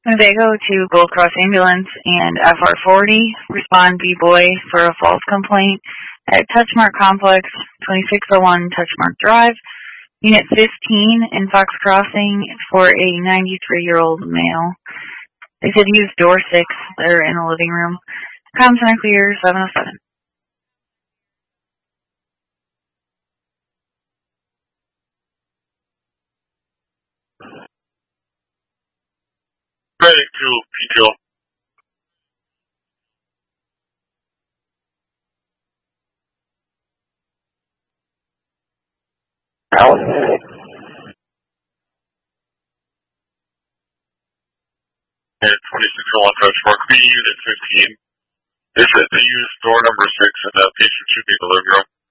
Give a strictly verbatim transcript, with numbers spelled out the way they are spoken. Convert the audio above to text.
Winnebago to Gold Cross Ambulance and F R forty. Respond B-Boy for a false complaint at Touchmark Complex, twenty-six oh one Touchmark Drive. Unit fifteen in Fox Crossing for a ninety-three-year-old male. They said use door six. They're in the living room. Comms are clear, seven oh seven. Ready to P T O. At twenty-six oh one Touchmark, B, Unit fifteen. They said they used door number six and that patient should be in the living room.